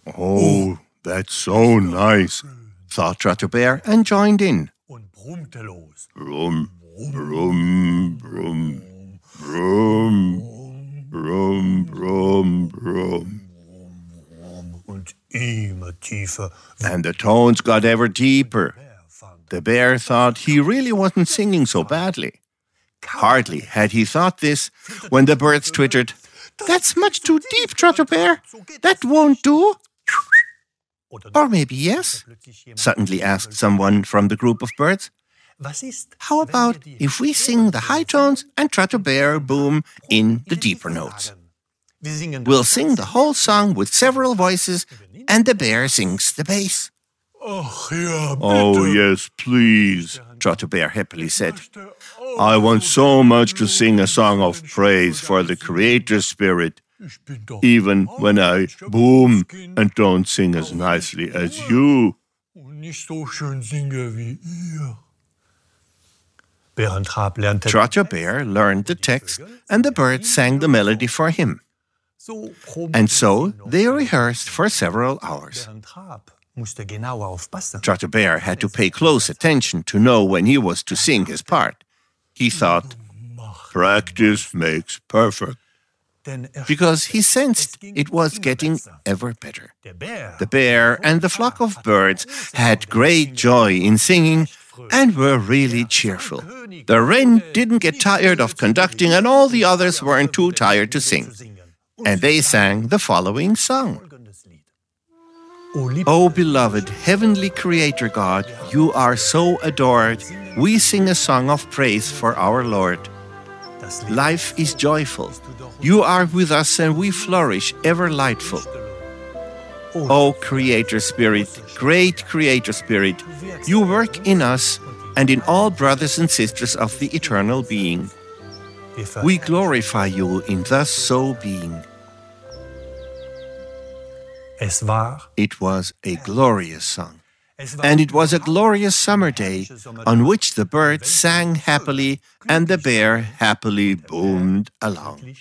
Oh, that's so nice, thought Trotter Bear and joined in. Und brummte los. Brum, brum, brum, brum, brum, brum, brum. Und immer tiefer. And the tones got ever deeper. The bear thought he really wasn't singing so badly. Hardly had he thought this when the birds twittered, "That's much too deep, Trotter Bear. That won't do." Or maybe yes, suddenly asked someone from the group of birds. How about if we sing the high tones and Trotter Bear boom in the deeper notes? We'll sing the whole song with several voices and the bear sings the bass. Oh, yes, please, Trotter Bear happily said. I want so much to sing a song of praise for the Creator Spirit, even when I boom and don't sing as nicely as you. Trotter Bear learned the text and the birds sang the melody for him. And so they rehearsed for several hours. Trotter Bear had to pay close attention to know when he was to sing his part. He thought, practice makes perfect, because he sensed it was getting ever better. The bear and the flock of birds had great joy in singing and were really cheerful. The wren didn't get tired of conducting, and all the others weren't too tired to sing. And they sang the following song. O beloved heavenly Creator God, you are so adored. We sing a song of praise for our Lord. Life is joyful. You are with us and we flourish ever lightful. O Creator Spirit, great Creator Spirit, you work in us and in all brothers and sisters of the eternal being. We glorify you in thus so being. It was a glorious song. And it was a glorious summer day on which the birds sang happily and the bear happily boomed along.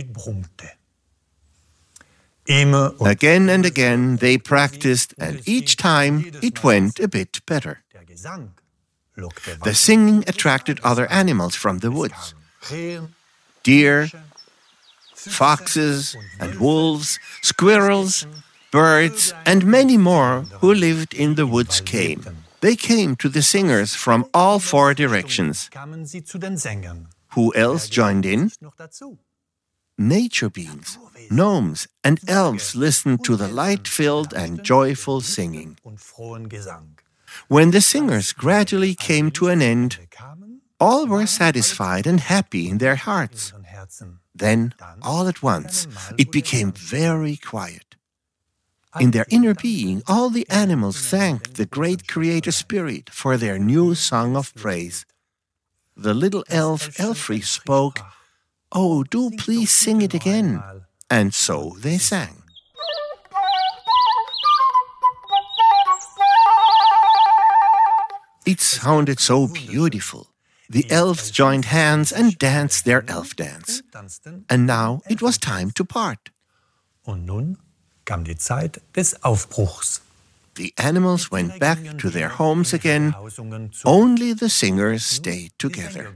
Again and again they practiced, and each time it went a bit better. The singing attracted other animals from the woods. Deer, foxes and wolves, squirrels, birds, and many more who lived in the woods came. They came to the singers from all four directions. Who else joined in? Nature beings, gnomes, and elves listened to the light-filled and joyful singing. When the singers gradually came to an end, all were satisfied and happy in their hearts. Then, all at once, it became very quiet. In their inner being, all the animals thanked the great Creator Spirit for their new song of praise. The little elf Elfrey spoke, "Oh, do please sing it again." And so they sang. It sounded so beautiful. The elves joined hands and danced their elf dance. And now it was time to part. Kam die Zeit des Aufbruchs. The animals went back to their homes again. Only the singers stayed together.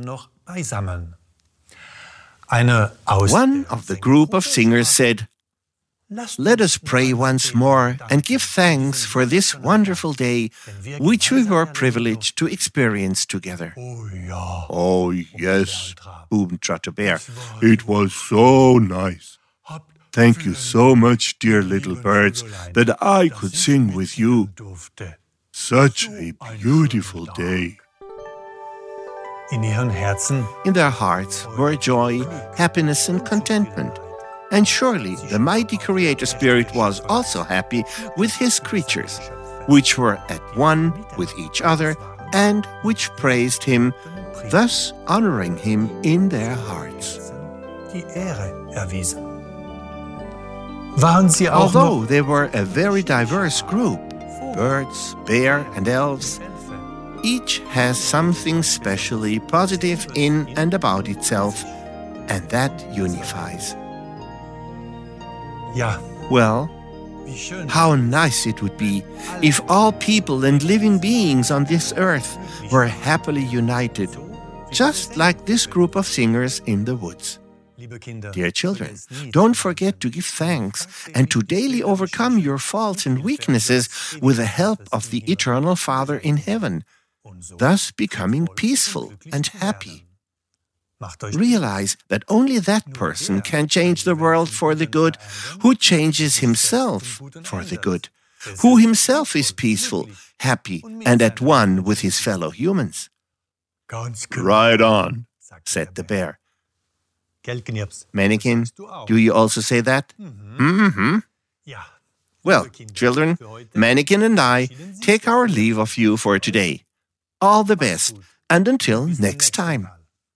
One of the group of singers said, "Let us pray once more and give thanks for this wonderful day which we were privileged to experience together." Oh, yes, boomed Trotter Bear. It was so nice. Thank you so much, dear little birds, that I could sing with you. Such a beautiful day. In their hearts were joy, happiness, and contentment. And surely the mighty Creator Spirit was also happy with his creatures, which were at one with each other and which praised him, thus honoring him in their hearts. Although they were a very diverse group, birds, bear, and elves, each has something specially positive in and about itself, and that unifies. Well, How nice it would be if all people and living beings on this earth were happily united, just like this group of singers in the woods. Dear children, don't forget to give thanks and to daily overcome your faults and weaknesses with the help of the Eternal Father in heaven, thus becoming peaceful and happy. Realize that only that person can change the world for the good who changes himself for the good, who himself is peaceful, happy, and at one with his fellow humans. Right on, Said the bear. Geldknirps. Mannequin, do you also say that? Mm-hmm. Ja. Well, children, Mannequin and I take our leave of you for today. All the best, and until next time.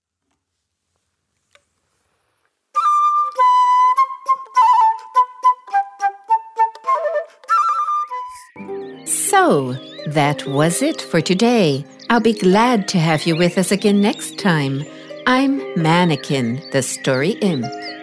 So, that was it for today. I'll be glad to have you with us again next time. I'm Mannequin, the Story Imp.